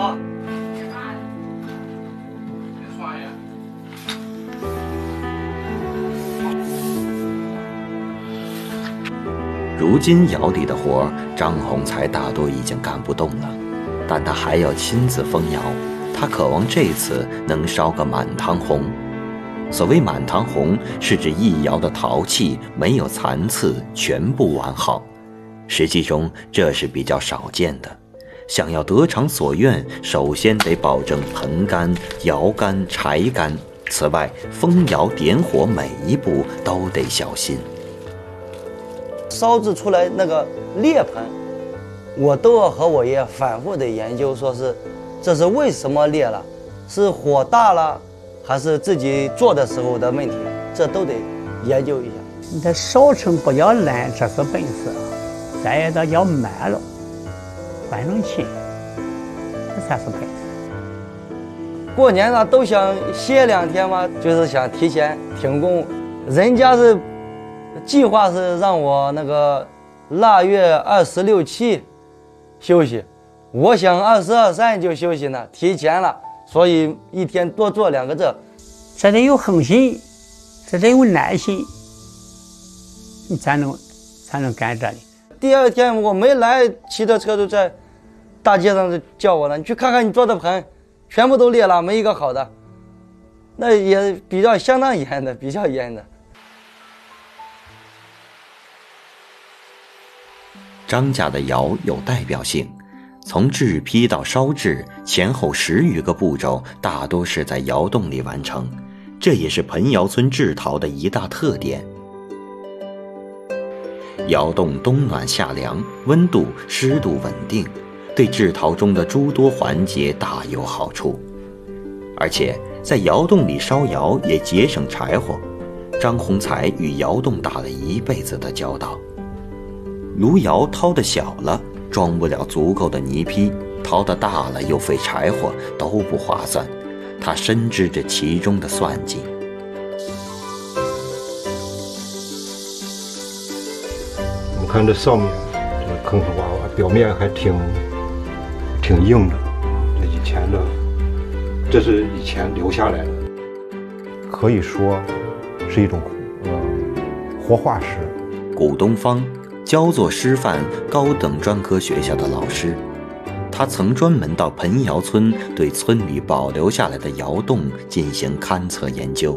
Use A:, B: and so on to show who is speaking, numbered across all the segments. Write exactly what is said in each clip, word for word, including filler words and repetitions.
A: 好。
B: 如今窑里的活，张宏才大多已经干不动了，但他还要亲自封窑。他渴望这次能烧个满堂红。所谓满堂红，是指一窑的陶器没有残次，全部完好。实际中这是比较少见的。想要得偿所愿，首先得保证盆干、窑干、柴干。此外，封窑点火每一步都得小心。
A: 烧制出来那个裂盆，我都要和我爷反复的研究，说是这是为什么裂了，是火大了，还是自己做的时候的问题，这都得研究一下。
C: 你这烧成不要烂，这是本事啊；再的要慢了，换成新，这才是本事。
A: 过年了都想歇两天嘛，就是想提前停工。人家是计划是让我那个腊月二十六七休息，我想二十二三就休息呢，提前了，所以一天多做两个这。
C: 这得有恒心，这得有耐心，你才能才能干这里。
A: 第二天我没来，骑着车就在大街上就叫我了，你去看看你做的盆，全部都裂了，没一个好的。那也比较相当严的，比较严的。
B: 张家的窑有代表性，从制坯到烧制前后十余个步骤，大多是在窑洞里完成，这也是盆窑村制陶的一大特点。窑洞冬暖夏凉，温度湿度稳定，对制陶中的诸多环节大有好处。而且在窑洞里烧窑也节省柴火，张宏才与窑洞打了一辈子的交道。炉窑掏得小了，装不了足够的泥坯；掏得大了，又费柴火，都不划算。他深知这其中的算计。
D: 我们看这上面，这个坑坑洼洼，表面还挺挺硬的。这以前的，这是以前留下来的，可以说是一种呃活化石。
B: 古东方。焦作师范高等专科学校的老师，他曾专门到盆窑村对村里保留下来的窑洞进行勘测研究。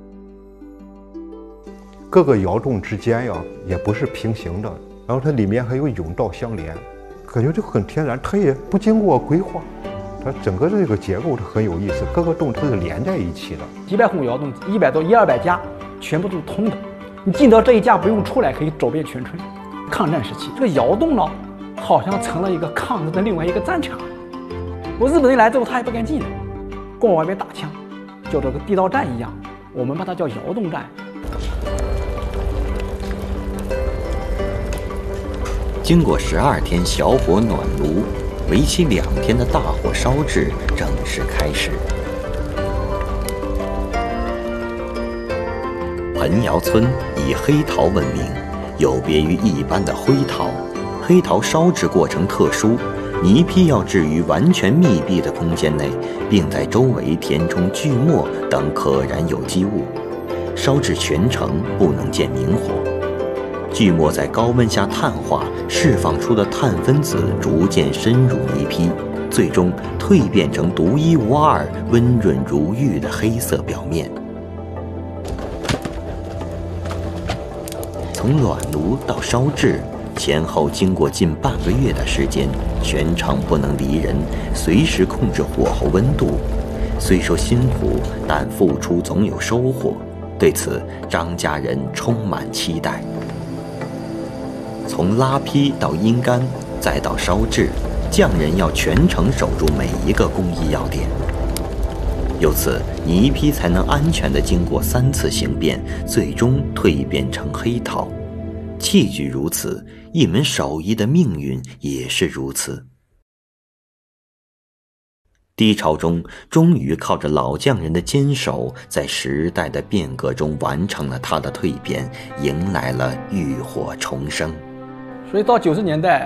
D: 各个窑洞之间呀，也不是平行的，然后它里面还有甬道相连，感觉就很天然，它也不经过规划，它整个这个结构是很有意思，各个洞都是连在一起的。
E: 几百户窑洞，一百多一二百家，全部都是通的，你进到这一家不用出来，可以走遍全村。抗战时期，这个窑洞呢，好像成了一个抗日的另外一个战场。我日本人来之后，他也不敢进来，光往外面打枪，叫这个地道战一样。我们把它叫窑洞战。
B: 经过十二天小火暖炉，为期两天的大火烧制正式开始。盆窑村以黑陶闻名。有别于一般的灰陶，黑陶烧制过程特殊，泥坯要置于完全密闭的空间内，并在周围填充锯末等可燃有机物，烧制全程不能见明火。锯末在高温下碳化，释放出的碳分子逐渐深入泥坯，最终蜕变成独一无二、温润如玉的黑色表面。从暖炉到烧制，前后经过近半个月的时间，全程不能离人，随时控制火候温度。虽说辛苦，但付出总有收获。对此，张家人充满期待。从拉坯到阴干，再到烧制，匠人要全程守住每一个工艺要点。由此，泥坯才能安全地经过三次形变，最终蜕变成黑陶。器具如此，一门手艺的命运也是如此。低潮中，终于靠着老匠人的坚守，在时代的变革中完成了它的蜕变，迎来了浴火重生。
E: 所以到九十年代。